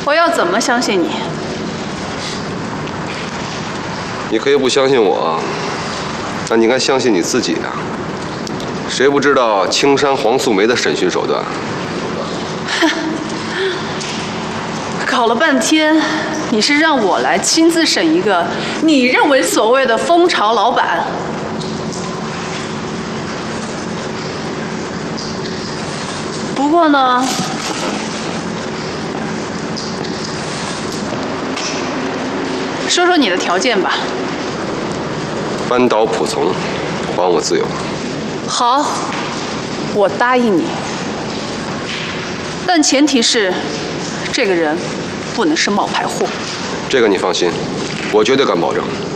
我要怎么相信你？ 你可以不相信我，但你应该相信你自己啊！谁不知道青山黄素梅的审讯手段？ 哼，搞了半天，你是让我来亲自审一个你认为所谓的蜂巢老板？不过呢，说说你的条件吧。 扳倒仆从，还我自由。 好，我答应你，但前提是，这个人不能是冒牌货。 这个你放心，我绝对敢保证。